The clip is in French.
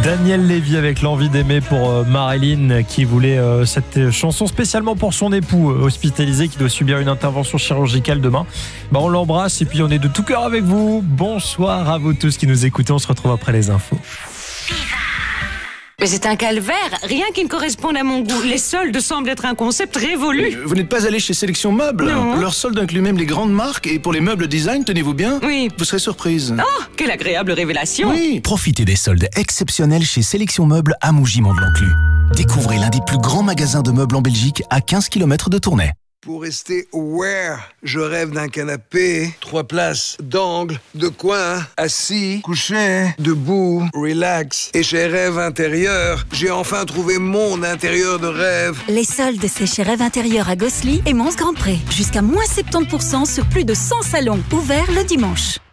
Daniel Lévy avec l'envie d'aimer pour Marilyn qui voulait cette chanson spécialement pour son époux hospitalisé qui doit subir une intervention chirurgicale demain. On l'embrasse et puis on est de tout cœur avec vous. Bonsoir à vous tous qui nous écoutez. On se retrouve après les infos. Mais c'est un calvaire, rien qui ne corresponde à mon goût. Les soldes semblent être un concept révolu. Vous n'êtes pas allé chez Sélection Meubles? Non. Leur solde inclut même les grandes marques et pour les meubles design, tenez-vous bien. Oui. Vous serez surprise. Oh, quelle agréable révélation. Oui. Profitez des soldes exceptionnels chez Sélection Meubles à Mougy-Mont-de-l'Enclus. Découvrez l'un des plus grands magasins de meubles en Belgique à 15 km de Tournai. Pour rester aware, je rêve d'un canapé, 3 places, d'angle, de coin, assis, couché, debout, relax. Et chez Rêve Intérieur, j'ai enfin trouvé mon intérieur de rêve. Les soldes, c'est chez Rêve Intérieur à Gosselies et Mons Grand Pré. Jusqu'à moins 70% sur plus de 100 salons. Ouverts le dimanche.